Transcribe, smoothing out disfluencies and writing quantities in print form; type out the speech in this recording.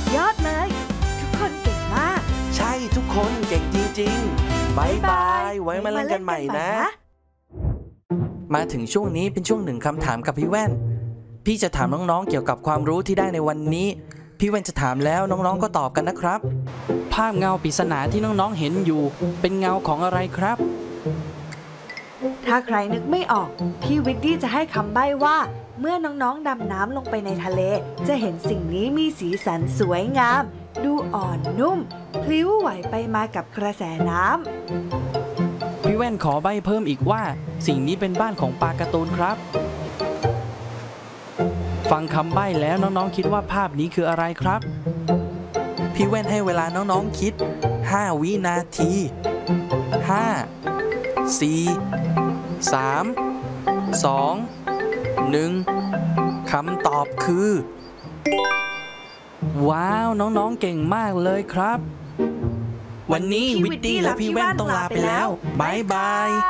ยอดเลยทุกคนเก่งมากใช่ทุกคนเก่งจริงๆบ๊ายบายไว้มาเล่นกันใหม่นะมาถึงช่วงนี้เป็นช่วง1คำถามกับพี่แว่นพี่จะถามน้องๆเกี่ยวกับความรู้ที่ได้ในวันนี้พี่แว่นจะถามแล้วน้องๆก็ตอบกันนะครับภาพเงาปริศนาที่น้องๆเห็นอยู่เป็นเงาของอะไรครับถ้าใครนึกไม่ออกพี่วิดดี้จะให้คำใบ้ว่าเมื่อน้องๆดำน้ำลงไปในทะเลจะเห็นสิ่งนี้มีสีสันสวยงามดูอ่อนนุ่มพลิ้วไหวไปมากับกระแสน้ำพี่แว่นขอใบ้เพิ่มอีกว่าสิ่งนี้เป็นบ้านของปลาการ์ตูนครับฟังคำใบ้แล้วน้องๆคิดว่าภาพนี้คืออะไรครับพี่แว่นให้เวลาน้องๆคิด5 วินาที5 4 3 2 1คำตอบคือว้าวน้องๆเก่งมากเลยครับวันนี้วิดดี้และพี่แว่นต้องลาไปแล้วบ๊ายบาย